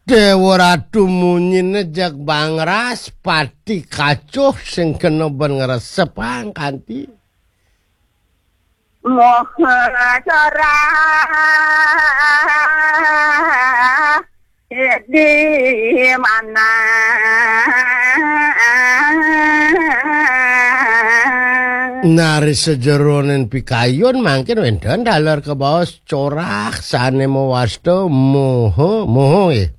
Dewa Ratu munyine jak bangras pati kacuh sing kena ben ngresep kanthi moha cara di mana nari sejeronen pikayon mangkin wendan dalar ke bawah corak sane mewasta moho